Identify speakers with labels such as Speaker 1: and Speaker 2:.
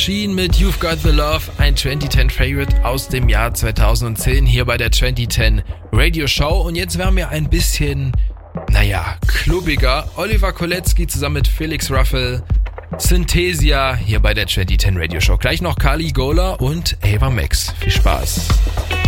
Speaker 1: Machine mit You've Got the Love, ein 2010 Favorite aus dem Jahr 2010 hier bei der 2010 Radio Show. Und jetzt werden wir ein bisschen, klubbiger. Oliver Kolecki zusammen mit Felix Ruffel, Synthesia hier bei der 2010 Radio Show. Gleich noch Kali Gola und Ava Max. Viel Spaß.